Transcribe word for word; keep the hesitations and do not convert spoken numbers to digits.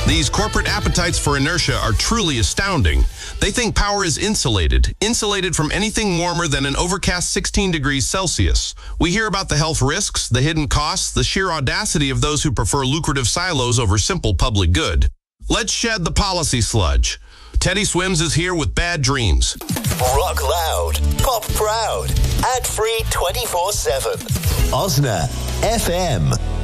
These corporate appetites for inertia are truly astounding. They think power is insulated, insulated from anything warmer than an overcast sixteen degrees Celsius. We hear about the health risks, the hidden costs, the sheer audacity of those who prefer lucrative silos over simple public good. Let's shed the policy sludge. Teddy Swims is here with Bad Dreams. Rock loud, pop proud, ad-free twenty-four seven. Osna F M.